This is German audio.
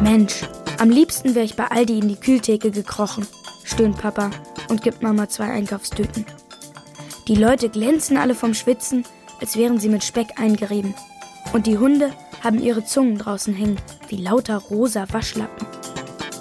Mensch, am liebsten wäre ich bei Aldi in die Kühltheke gekrochen, stöhnt Papa und gibt Mama 2 Einkaufstüten. Die Leute glänzen alle vom Schwitzen, als wären sie mit Speck eingerieben. Und die Hunde haben ihre Zungen draußen hängen, wie lauter rosa Waschlappen.